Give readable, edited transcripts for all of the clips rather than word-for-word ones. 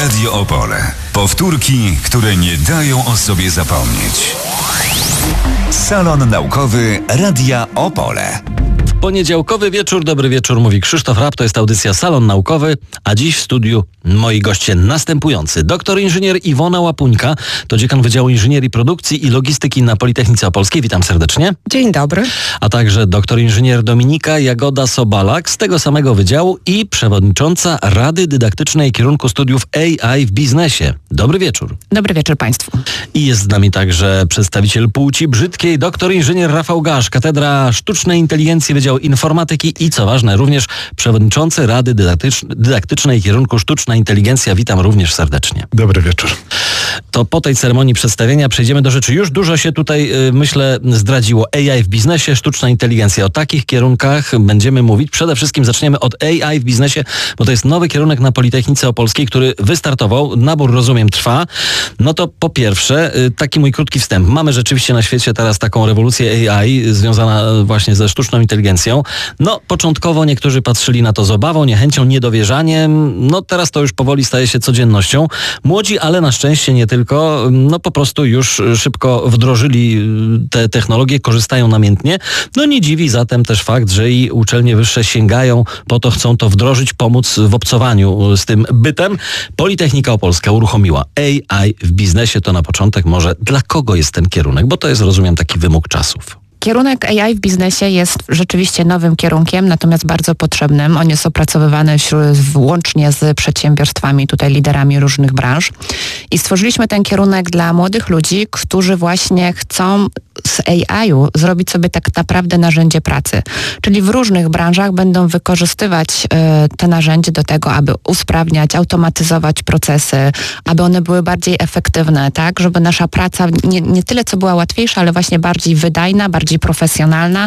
Radio Opole. Powtórki, które nie dają o sobie zapomnieć. Salon Naukowy Radia Opole. Poniedziałkowy wieczór, dobry wieczór, mówi Krzysztof Rapp, to jest audycja Salon Naukowy, a dziś w studiu moi goście następujący. Doktor inżynier Iwona Łapuńka, to dziekan Wydziału Inżynierii Produkcji i Logistyki na Politechnice Opolskiej, witam serdecznie. Dzień dobry. A także doktor inżynier Dominika Jagoda-Sobalak z tego samego wydziału i przewodnicząca Rady Dydaktycznej Kierunku Studiów AI w Biznesie. Dobry wieczór. Dobry wieczór Państwu. I jest z nami także przedstawiciel płci brzydkiej, doktor inżynier Rafał Gasz, Katedra Sztucznej Inteligencji Wydziału Informatyki i co ważne również przewodniczący Rady Dydaktycznej Kierunku Sztuczna Inteligencja. Witam również serdecznie. Dobry wieczór. To po tej ceremonii przedstawienia przejdziemy do rzeczy. Już dużo się tutaj, myślę, zdradziło. AI w biznesie, sztuczna inteligencja. O takich kierunkach będziemy mówić. Przede wszystkim zaczniemy od AI w biznesie, bo to jest nowy kierunek na Politechnice Opolskiej, który wystartował. Nabór, rozumiem, trwa. No to po pierwsze, taki mój krótki wstęp. Mamy rzeczywiście na świecie teraz taką rewolucję AI związana właśnie ze sztuczną inteligencją. No, początkowo niektórzy patrzyli na to z obawą, niechęcią, niedowierzaniem. No, teraz to już powoli staje się codziennością. Młodzi, ale na szczęście nie tylko, no po prostu już szybko wdrożyli te technologie, korzystają namiętnie. No nie dziwi zatem też fakt, że i uczelnie wyższe sięgają, po to chcą to wdrożyć, pomóc w obcowaniu z tym bytem. Politechnika Opolska uruchomiła AI w biznesie. To na początek może dla kogo jest ten kierunek, bo to jest, rozumiem, taki wymóg czasów. Kierunek AI w biznesie jest rzeczywiście nowym kierunkiem, natomiast bardzo potrzebnym. On jest opracowywany łącznie z przedsiębiorstwami, tutaj liderami różnych branż. I stworzyliśmy ten kierunek dla młodych ludzi, którzy właśnie chcą z AI-u zrobić sobie tak naprawdę narzędzie pracy. Czyli w różnych branżach będą wykorzystywać te narzędzie do tego, aby usprawniać, automatyzować procesy, aby one były bardziej efektywne, tak? Żeby nasza praca nie tyle co była łatwiejsza, ale właśnie bardziej wydajna, bardziej profesjonalna,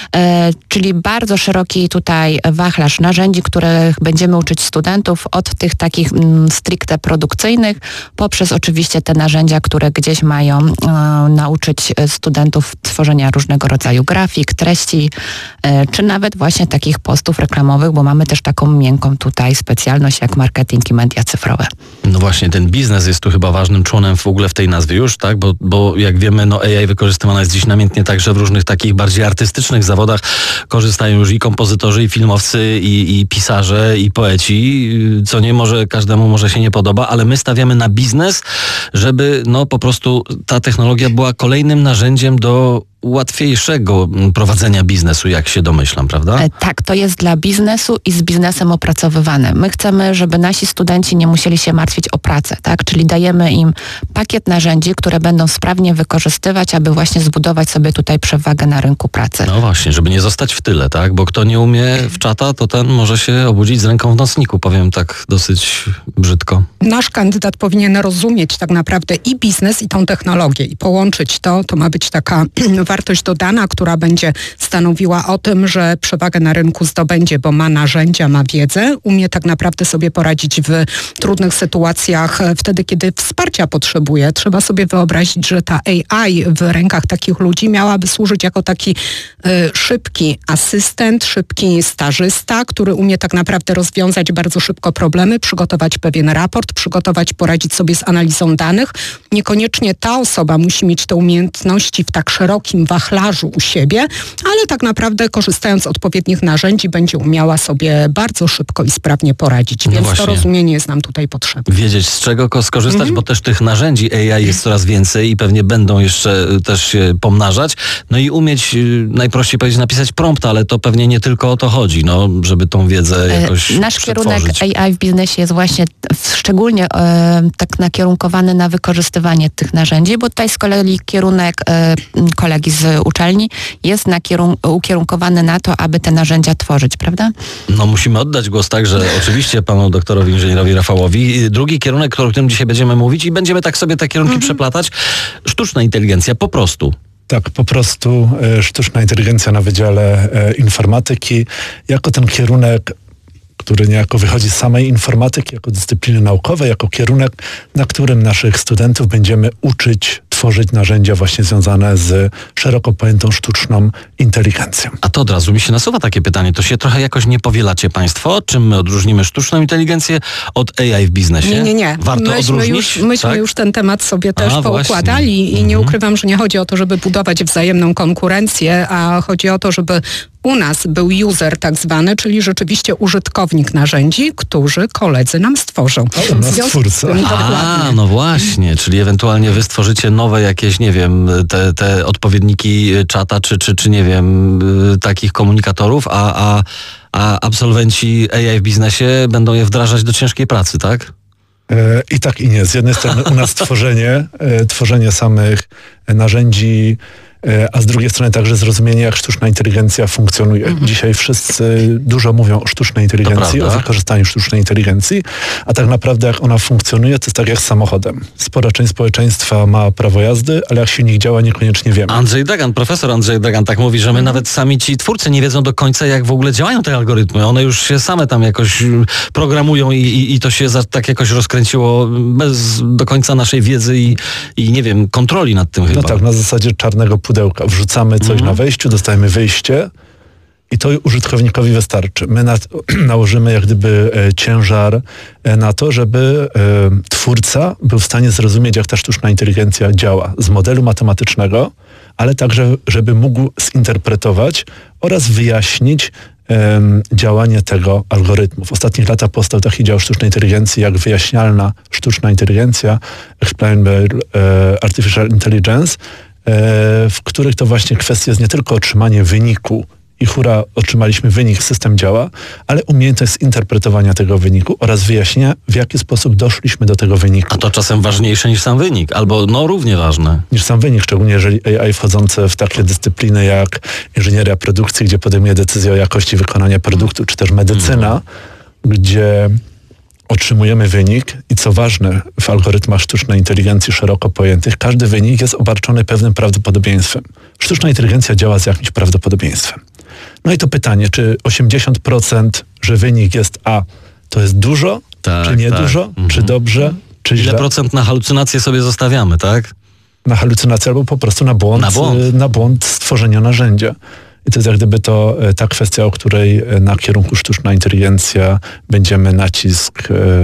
czyli bardzo szeroki tutaj wachlarz narzędzi, których będziemy uczyć studentów od tych takich stricte produkcyjnych, poprzez oczywiście te narzędzia, które gdzieś mają nauczyć studentów tworzenia różnego rodzaju grafik, treści, czy nawet właśnie takich postów reklamowych, bo mamy też taką miękką tutaj specjalność jak marketing i media cyfrowe. No właśnie, ten biznes jest tu chyba ważnym członem w ogóle w tej nazwie już, tak? Bo jak wiemy, no AI wykorzystywana jest dziś namiętnie także w różnych takich bardziej artystycznych zawodach. Korzystają już i kompozytorzy, i filmowcy, i pisarze, i poeci, co nie może każdemu może się nie podoba, ale my stawiamy na biznes, żeby no po prostu ta technologia była kolejnym narzędziem do łatwiejszego prowadzenia biznesu, jak się domyślam, prawda? Tak, to jest dla biznesu i z biznesem opracowywane. My chcemy, żeby nasi studenci nie musieli się martwić o pracę, tak? Czyli dajemy im pakiet narzędzi, które będą sprawnie wykorzystywać, aby właśnie zbudować sobie tutaj przewagę na rynku pracy. No właśnie, żeby nie zostać w tyle, tak? Bo kto nie umie w czata, to ten może się obudzić z ręką w nocniku, powiem tak dosyć brzydko. Nasz kandydat powinien rozumieć tak naprawdę i biznes, i tą technologię i połączyć to. To ma być taka wartość dodana, która będzie stanowiła o tym, że przewagę na rynku zdobędzie, bo ma narzędzia, ma wiedzę, umie tak naprawdę sobie poradzić w trudnych sytuacjach wtedy, kiedy wsparcia potrzebuje. Trzeba sobie wyobrazić, że ta AI w rękach takich ludzi miałaby służyć jako taki szybki asystent, szybki stażysta, który umie tak naprawdę rozwiązać bardzo szybko problemy, przygotować pewien raport, poradzić sobie z analizą danych. Niekoniecznie ta osoba musi mieć te umiejętności w tak szerokim wachlarzu u siebie, ale tak naprawdę korzystając z odpowiednich narzędzi będzie umiała sobie bardzo szybko i sprawnie poradzić. No więc właśnie. To rozumienie jest nam tutaj potrzebne. Wiedzieć z czego skorzystać, bo też tych narzędzi AI jest coraz więcej i pewnie będą jeszcze też się pomnażać. No i umieć, najprościej powiedzieć, napisać prompt, ale to pewnie nie tylko o to chodzi, no, żeby tą wiedzę jakoś Nasz kierunek przetworzyć. AI w biznesie jest właśnie szczególnie tak nakierunkowany na wykorzystywanie tych narzędzi, bo tutaj z kolei kierunek kolegi z uczelni jest ukierunkowany na to, aby te narzędzia tworzyć, prawda? No musimy oddać głos także oczywiście panu doktorowi inżynierowi Rafałowi. Drugi kierunek, o którym dzisiaj będziemy mówić i będziemy tak sobie te kierunki przeplatać. Sztuczna inteligencja, po prostu. Tak, po prostu sztuczna inteligencja na Wydziale Informatyki jako ten kierunek, który niejako wychodzi z samej informatyki, jako dyscypliny naukowej, jako kierunek, na którym naszych studentów będziemy uczyć tworzyć narzędzia właśnie związane z szeroko pojętą sztuczną inteligencją. A to od razu mi się nasuwa takie pytanie. To się trochę jakoś nie powielacie państwo? Czym my odróżnimy sztuczną inteligencję od AI w biznesie? Nie. Warto odróżnić? Myśmy już ten temat sobie też poukładali i nie ukrywam, że nie chodzi o to, żeby budować wzajemną konkurencję, a chodzi o to, żeby u nas był user tak zwany, czyli rzeczywiście użytkownik narzędzi, którzy koledzy nam stworzą. A u nas twórca. A, no właśnie, czyli ewentualnie wy stworzycie nowe jakieś, nie wiem, te odpowiedniki czata, czy nie wiem, takich komunikatorów, a absolwenci AI w biznesie będą je wdrażać do ciężkiej pracy, tak? I tak i nie. Z jednej strony u nas tworzenie samych narzędzi, a z drugiej strony także zrozumienie, jak sztuczna inteligencja funkcjonuje. Dzisiaj wszyscy dużo mówią o sztucznej inteligencji, o wykorzystaniu sztucznej inteligencji, a tak naprawdę jak ona funkcjonuje, to jest tak jak z samochodem. Spora część społeczeństwa ma prawo jazdy, ale jak silnik działa, niekoniecznie wiemy. Profesor Andrzej Dagan tak mówi, że my nawet sami ci twórcy nie wiedzą do końca, jak w ogóle działają te algorytmy. One już się same tam jakoś programują i to się tak jakoś rozkręciło bez do końca naszej wiedzy i nie wiem, kontroli nad tym chyba. No tak, na zasadzie czarnego pudełka. Wrzucamy coś na wejściu, dostajemy wyjście i to użytkownikowi wystarczy. My nałożymy jak gdyby ciężar na to, żeby twórca był w stanie zrozumieć, jak ta sztuczna inteligencja działa z modelu matematycznego, ale także, żeby mógł zinterpretować oraz wyjaśnić działanie tego algorytmu. W ostatnich latach powstał taki dział sztucznej inteligencji jak wyjaśnialna sztuczna inteligencja, Explainable Artificial Intelligence, w których to właśnie kwestia jest nie tylko otrzymanie wyniku i hura, otrzymaliśmy wynik, system działa, ale umiejętność zinterpretowania tego wyniku oraz wyjaśnienia, w jaki sposób doszliśmy do tego wyniku. A to czasem ważniejsze niż sam wynik, albo równie ważne. Niż sam wynik, szczególnie jeżeli AI wchodzące w takie dyscypliny jak inżynieria produkcji, gdzie podejmuje decyzję o jakości wykonania produktu, czy też medycyna, gdzie otrzymujemy wynik i co ważne w algorytmach sztucznej inteligencji szeroko pojętych, każdy wynik jest obarczony pewnym prawdopodobieństwem. Sztuczna inteligencja działa z jakimś prawdopodobieństwem. No i to pytanie, czy 80%, że wynik jest A, to jest dużo, czy niedużo, czy dobrze, czy źle? Ile procent na halucynację sobie zostawiamy, tak? Na halucynację albo po prostu na błąd stworzenia narzędzia. I to jest jak gdyby ta kwestia, o której na kierunku sztuczna inteligencja będziemy nacisk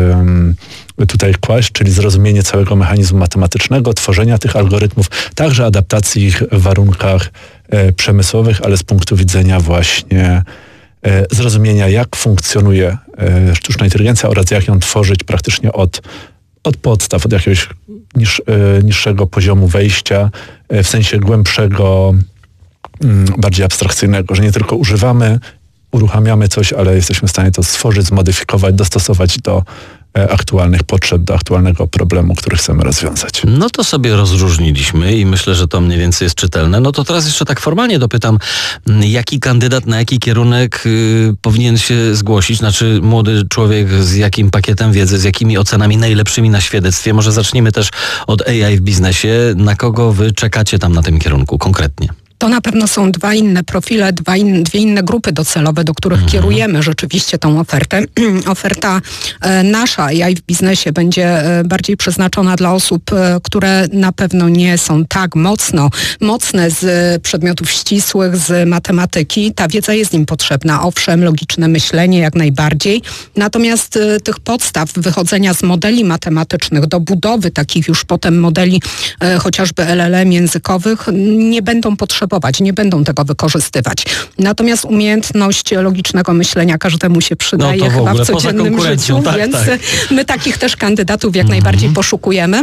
tutaj kłaść, czyli zrozumienie całego mechanizmu matematycznego, tworzenia tych algorytmów, także adaptacji ich w warunkach przemysłowych, ale z punktu widzenia właśnie zrozumienia, jak funkcjonuje sztuczna inteligencja oraz jak ją tworzyć praktycznie od podstaw, od jakiegoś niższego poziomu wejścia, w sensie głębszego, bardziej abstrakcyjnego, że nie tylko uruchamiamy coś, ale jesteśmy w stanie to stworzyć, zmodyfikować, dostosować do aktualnych potrzeb, do aktualnego problemu, który chcemy rozwiązać. No to sobie rozróżniliśmy i myślę, że to mniej więcej jest czytelne. No to teraz jeszcze tak formalnie dopytam, jaki kandydat na jaki kierunek powinien się zgłosić? Znaczy młody człowiek z jakim pakietem wiedzy, z jakimi ocenami najlepszymi na świadectwie? Może zacznijmy też od AI w biznesie. Na kogo wy czekacie tam na tym kierunku konkretnie? To na pewno są dwa inne profile, dwie inne grupy docelowe, do których kierujemy rzeczywiście tą ofertę. Oferta nasza AI w biznesie będzie bardziej przeznaczona dla osób, które na pewno nie są tak mocne z przedmiotów ścisłych, z matematyki. Ta wiedza jest im potrzebna. Owszem, logiczne myślenie jak najbardziej. Natomiast tych podstaw wychodzenia z modeli matematycznych do budowy takich już potem modeli chociażby LLM językowych nie będą potrzebować, nie będą tego wykorzystywać. Natomiast umiejętność logicznego myślenia każdemu się przydaje chyba w codziennym życiu, więc my takich też kandydatów jak najbardziej poszukujemy.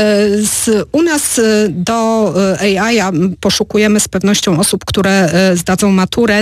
U nas do AI poszukujemy z pewnością osób, które zdadzą maturę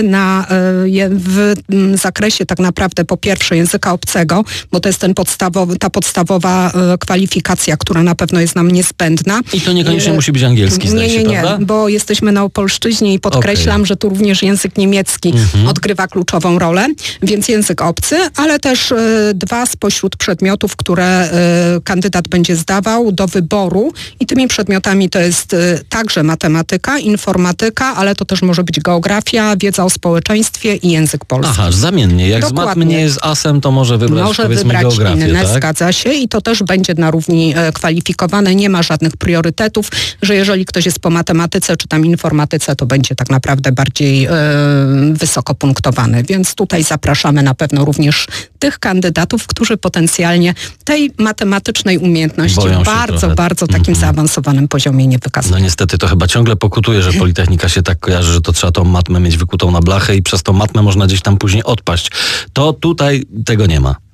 w zakresie tak naprawdę po pierwsze języka obcego, bo to jest ta podstawowa kwalifikacja, która na pewno jest nam niezbędna. I to niekoniecznie musi być angielski, zdaje się, prawda? Bo jesteśmy na Opolszczyźnie polszczyźnie i podkreślam, że tu również język niemiecki odgrywa kluczową rolę, więc język obcy, ale też 2 spośród przedmiotów, które kandydat będzie zdawał do wyboru i tymi przedmiotami to jest także matematyka, informatyka, ale to też może być geografia, wiedza o społeczeństwie i język polski. Aha, zamiennie. Jak z matmy nie jest asem, to może wybrać geografię, inne, tak? zgadza się i to też będzie na równi kwalifikowane. Nie ma żadnych priorytetów, że jeżeli ktoś jest po matematyce czy tam informatyce, to będzie tak naprawdę bardziej wysoko punktowany. Więc tutaj zapraszamy na pewno również tych kandydatów, którzy potencjalnie tej matematycznej umiejętności bardzo takim zaawansowanym poziomie nie wykazują. No niestety to chyba ciągle pokutuje, że Politechnika się tak kojarzy, że to trzeba tą matmę mieć wykutą na blachę i przez tą matmę można gdzieś tam później odpaść. To tutaj tego nie ma.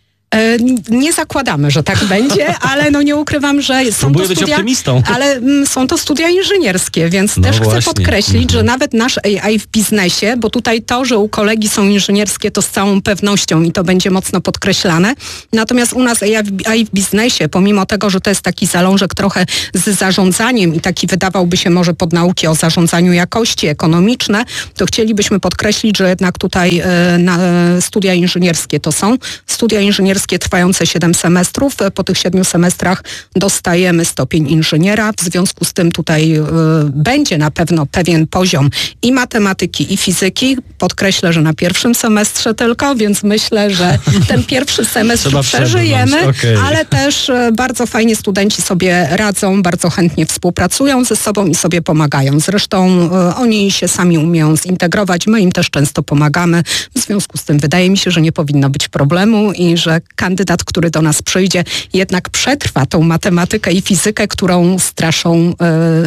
Nie zakładamy, że tak będzie, ale nie ukrywam, że są Próbuję to studia, być optymistą. ale są to studia inżynierskie, więc też właśnie. chcę podkreślić, że nawet nasz AI w biznesie, bo tutaj to, że u kolegi są inżynierskie, to z całą pewnością i to będzie mocno podkreślane. Natomiast u nas AI w biznesie, pomimo tego, że to jest taki zalążek trochę z zarządzaniem i taki wydawałby się może podnauki o zarządzaniu jakości ekonomiczne, to chcielibyśmy podkreślić, że jednak tutaj studia inżynierskie to są studia inżynierskie trwające 7 semestrów. Po tych 7 semestrach dostajemy stopień inżyniera. W związku z tym tutaj będzie na pewno pewien poziom i matematyki, i fizyki. Podkreślę, że na pierwszym semestrze tylko, więc myślę, że ten pierwszy semestr przeżyjemy, ale też bardzo fajnie studenci sobie radzą, bardzo chętnie współpracują ze sobą i sobie pomagają. Zresztą oni się sami umieją zintegrować, my im też często pomagamy. W związku z tym wydaje mi się, że nie powinno być problemu i że kandydat, który do nas przyjdzie, jednak przetrwa tą matematykę i fizykę, którą straszą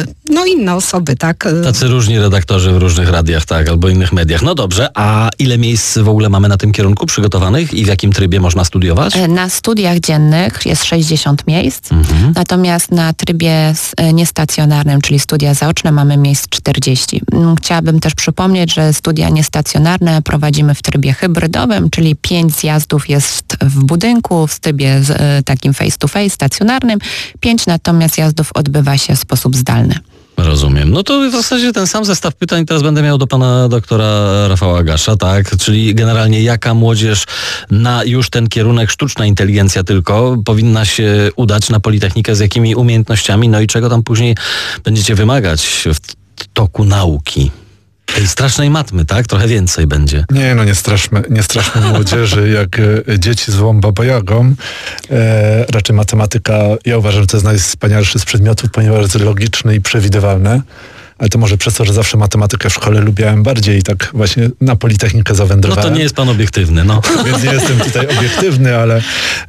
inne osoby, tak? Tacy różni redaktorzy w różnych radiach, tak, albo innych mediach. No dobrze, a ile miejsc w ogóle mamy na tym kierunku przygotowanych i w jakim trybie można studiować? Na studiach dziennych jest 60 miejsc, natomiast na trybie niestacjonarnym, czyli studia zaoczne, mamy miejsc 40. Chciałabym też przypomnieć, że studia niestacjonarne prowadzimy w trybie hybrydowym, czyli 5 zjazdów jest w budynku, w trybie takim face-to-face, stacjonarnym, 5 natomiast zjazdów odbywa się w sposób zdalny. Rozumiem. No to w zasadzie ten sam zestaw pytań teraz będę miał do pana doktora Rafała Gasza, tak? Czyli generalnie jaka młodzież na już ten kierunek sztuczna inteligencja tylko powinna się udać na Politechnikę, z jakimi umiejętnościami, no i czego tam później będziecie wymagać w toku nauki? Tej strasznej matmy, tak? Trochę więcej będzie. Nie straszmy młodzieży jak dzieci złą babojagą. Raczej matematyka, ja uważam, że to jest najwspanialszy z przedmiotów, ponieważ jest logiczny i przewidywalny. Ale to może przez to, że zawsze matematykę w szkole lubiałem bardziej i tak właśnie na Politechnikę zawędrowałem. No to nie jest pan obiektywny, no. Więc nie jestem tutaj obiektywny, ale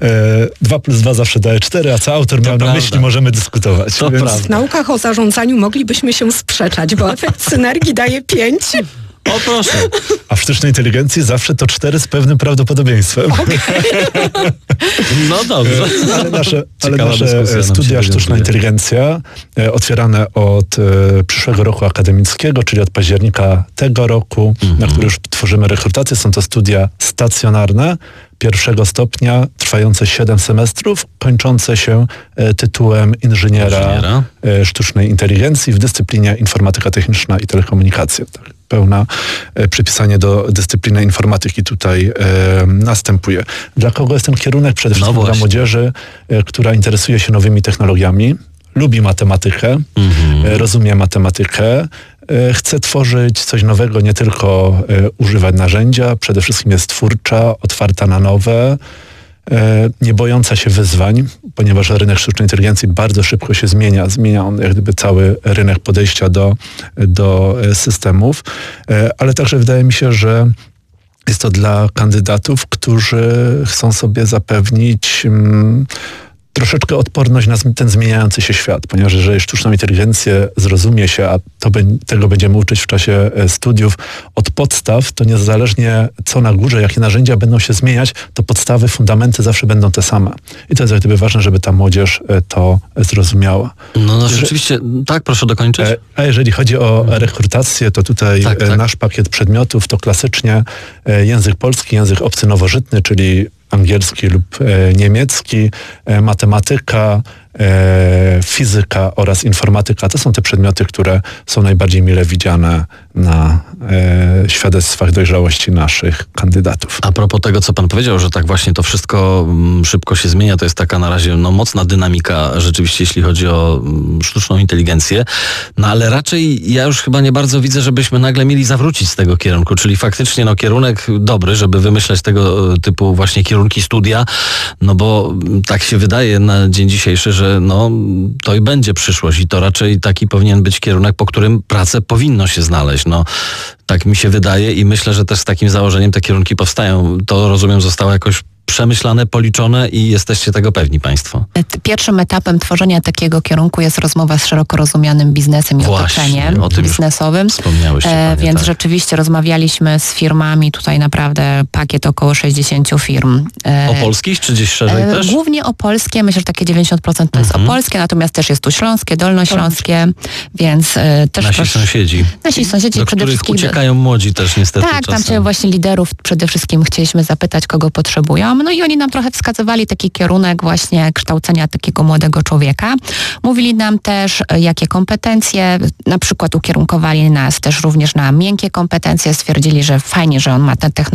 2 + 2 zawsze daje 4, a co autor miał na myśli, możemy dyskutować. W naukach o zarządzaniu moglibyśmy się sprzeczać, bo efekt synergii daje 5. O proszę. A w sztucznej inteligencji zawsze to 4 z pewnym prawdopodobieństwem. No dobrze. Ale nasze studia sztuczna inteligencja otwierane od przyszłego roku akademickiego, czyli od października tego roku, na który już tworzymy rekrutację, są to studia stacjonarne, 1. stopnia, trwające 7 semestrów, kończące się tytułem inżyniera sztucznej inteligencji w dyscyplinie informatyka techniczna i telekomunikacja. Tak, pełne przypisanie do dyscypliny informatyki tutaj następuje. Dla kogo jest ten kierunek? Przede wszystkim dla młodzieży, która interesuje się nowymi technologiami, lubi matematykę, rozumie matematykę, chce tworzyć coś nowego, nie tylko używać narzędzia, przede wszystkim jest twórcza, otwarta na nowe, nie bojąca się wyzwań, ponieważ rynek sztucznej inteligencji bardzo szybko się zmienia. Zmienia on jak gdyby cały rynek podejścia do systemów, ale także wydaje mi się, że jest to dla kandydatów, którzy chcą sobie zapewnić troszeczkę odporność na ten zmieniający się świat, ponieważ jeżeli sztuczną inteligencję zrozumie się, a tego będziemy uczyć w czasie studiów od podstaw, to niezależnie co na górze, jakie narzędzia będą się zmieniać, to podstawy, fundamenty zawsze będą te same. I to jest jak gdyby ważne, żeby ta młodzież to zrozumiała. No rzeczywiście, tak, proszę dokończyć. A jeżeli chodzi o rekrutację, to tutaj nasz pakiet przedmiotów to klasycznie język polski, język obcy nowożytny, czyli angielski lub niemiecki, matematyka, fizyka oraz informatyka to są te przedmioty, które są najbardziej mile widziane na świadectwach dojrzałości naszych kandydatów. A propos tego, co pan powiedział, że tak właśnie to wszystko szybko się zmienia, to jest taka na razie mocna dynamika rzeczywiście, jeśli chodzi o sztuczną inteligencję, no ale raczej ja już chyba nie bardzo widzę, żebyśmy nagle mieli zawrócić z tego kierunku, czyli faktycznie kierunek dobry, żeby wymyślać tego typu właśnie kierunki studia, no bo tak się wydaje na dzień dzisiejszy, że to i będzie przyszłość i to raczej taki powinien być kierunek, po którym pracę powinno się znaleźć. Tak mi się wydaje i myślę, że też z takim założeniem te kierunki powstają. To, rozumiem, zostało jakoś przemyślane, policzone i jesteście tego pewni państwo. Pierwszym etapem tworzenia takiego kierunku jest rozmowa z szeroko rozumianym biznesem i otoczeniem biznesowym. Wspomniałyście, panie, więc tak. Rzeczywiście rozmawialiśmy z firmami, tutaj naprawdę pakiet około 60 firm. O polskich czy gdzieś szerzej też? Głównie o polskie, myślę, że takie 90% to jest o polskie, natomiast też jest tu śląskie, dolnośląskie, więc też... Nasi sąsiedzi. Do przede wszystkim uciekają młodzi też niestety tak, czasem. tam właśnie liderów przede wszystkim chcieliśmy zapytać, kogo potrzebują. No i oni nam trochę wskazywali taki kierunek właśnie kształcenia takiego młodego człowieka. Mówili nam też, jakie kompetencje, na przykład ukierunkowali nas też również na miękkie kompetencje. Stwierdzili, że fajnie, że on ma te technologie